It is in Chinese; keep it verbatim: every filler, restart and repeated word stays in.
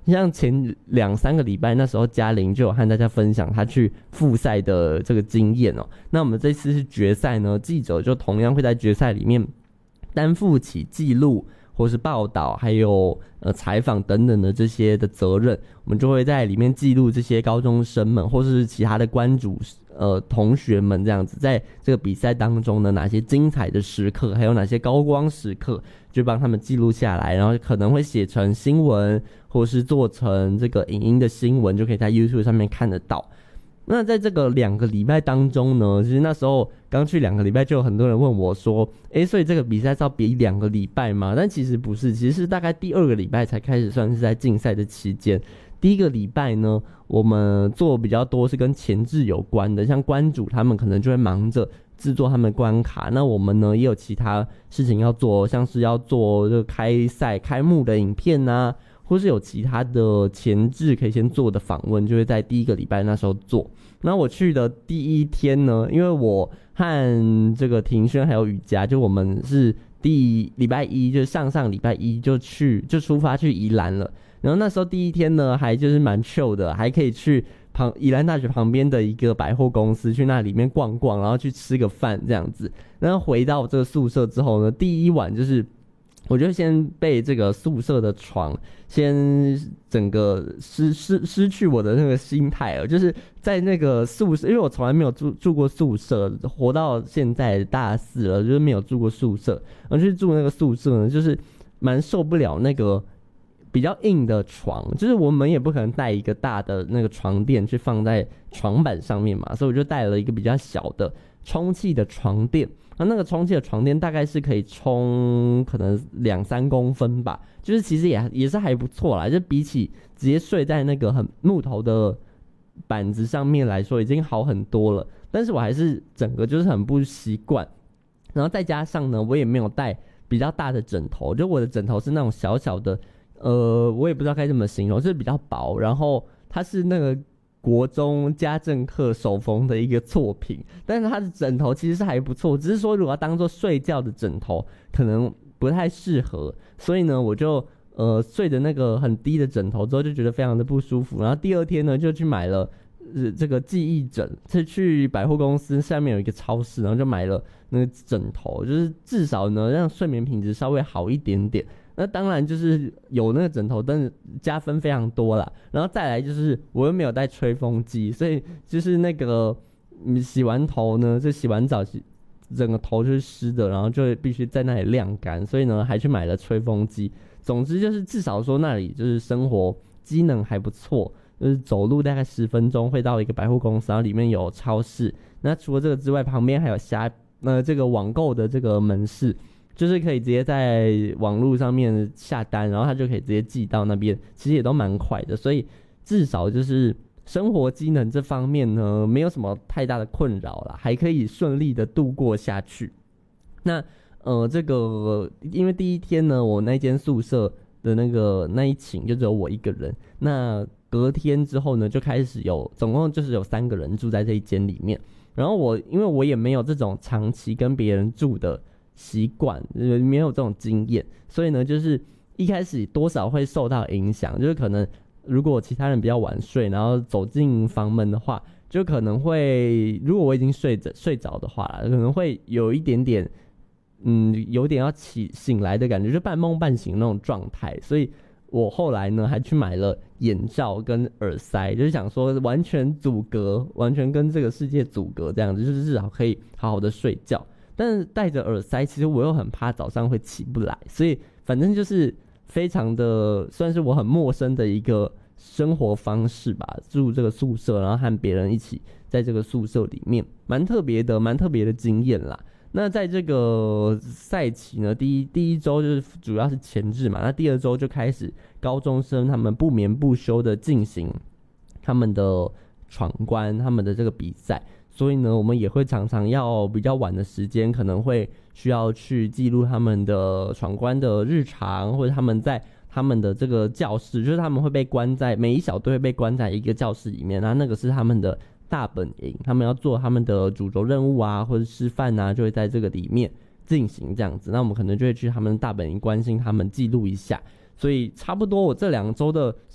像前两三个礼拜，那时候嘉玲就有和大家分享她去复赛的这个经验哦。那我们这次是决赛呢，记者就同样会在决赛里面担负起记录或是报道还有呃采访等等的这些的责任，我们就会在里面记录这些高中生们或是其他的关主呃同学们这样子，在这个比赛当中呢，哪些精彩的时刻还有哪些高光时刻，就帮他们记录下来，然后可能会写成新闻或是做成这个影音的新闻，就可以在 YouTube 上面看得到。那在这个两个礼拜当中呢，其实那时候刚去两个礼拜，就有很多人问我说，诶，所以这个比赛是要比两个礼拜吗？但其实不是，其实是大概第二个礼拜才开始算是在竞赛的期间。第一个礼拜呢，我们做比较多是跟前置有关的，像关主他们可能就会忙着制作他们的关卡，那我们呢也有其他事情要做，像是要做这个开赛开幕的影片啊，或是有其他的前置可以先做的访问，就会在第一个礼拜那时候做。那我去的第一天呢，因为我和这个庭轩还有雨佳，就我们是第礼拜一，就是上上礼拜一就去就出发去宜兰了。然后那时候第一天呢，还就是蛮 chill 的，还可以去旁宜兰大学旁边的一个百货公司，去那里面逛逛，然后去吃个饭这样子。然后回到这个宿舍之后呢，第一晚就是我就先被这个宿舍的床先整个失失失去我的那个心态了，就是在那个宿舍，因为我从来没有住住过宿舍，活到现在大四了，就是没有住过宿舍，然后去住那个宿舍呢，就是蛮受不了那个比较硬的床，就是我们也不可能带一个大的那个床垫去放在床板上面嘛，所以我就带了一个比较小的充气的床垫。那那个充气的床垫大概是可以充可能两三公分吧，就是其实也也是还不错啦，就比起直接睡在那个很木头的板子上面来说已经好很多了，但是我还是整个就是很不习惯。然后再加上呢，我也没有带比较大的枕头，就我的枕头是那种小小的，呃，我也不知道该怎么形容，就是比较薄，然后它是那个国中家政课手缝的一个作品，但是它的枕头其实是还不错，只是说如果要当做睡觉的枕头可能不太适合，所以呢我就呃睡着那个很低的枕头之后就觉得非常的不舒服，然后第二天呢就去买了、呃、这个记忆枕，是去百货公司下面有一个超市，然后就买了那个枕头，就是至少呢让睡眠品质稍微好一点点。那当然就是有那个枕头，但是加分非常多啦。然后再来就是我又没有带吹风机，所以就是那个你洗完头呢，就洗完澡整个头就是湿的，然后就必须在那里晾干，所以呢还去买了吹风机。总之就是至少说那里就是生活机能还不错，就是走路大概十分钟会到一个百货公司，然后里面有超市。那除了这个之外，旁边还有虾呃这个网购的这个门市。就是可以直接在网络上面下单，然后它就可以直接寄到那边，其实也都蛮快的，所以至少就是生活机能这方面呢，没有什么太大的困扰啦，还可以顺利的度过下去。那呃，这个因为第一天呢，我那间宿舍的那个那一寝就只有我一个人，那隔天之后呢，就开始有总共就是有三个人住在这一间里面，然后我因为我也没有这种长期跟别人住的习惯，没有这种经验，所以呢就是一开始多少会受到影响，就是可能如果其他人比较晚睡，然后走进房门的话，就可能会如果我已经睡着睡着的话啦，可能会有一点点嗯有点要起醒来的感觉，就半梦半醒那种状态，所以我后来呢还去买了眼罩跟耳塞，就是想说完全阻隔，完全跟这个世界阻隔，这样子就是至少可以好好的睡觉。但是戴着耳塞，其实我又很怕早上会起不来，所以反正就是非常的算是我很陌生的一个生活方式吧。住这个宿舍，然后和别人一起在这个宿舍里面，蛮特别的，蛮特别的经验啦。那在这个赛期呢，第一第一周就是主要是前置嘛，那第二周就开始高中生他们不眠不休的进行他们的闯关，他们的这个比赛。所以呢，我们也会常常要比较晚的时间，可能会需要去记录他们的闯关的日常，或者他们在他们的这个教室，就是他们会被关在每一小队会被关在一个教室里面，那那个是他们的大本营，他们要做他们的主轴任务啊，或者示范啊，就会在这个里面进行这样子。那我们可能就会去他们的大本营关心他们，记录一下。所以差不多我这两周的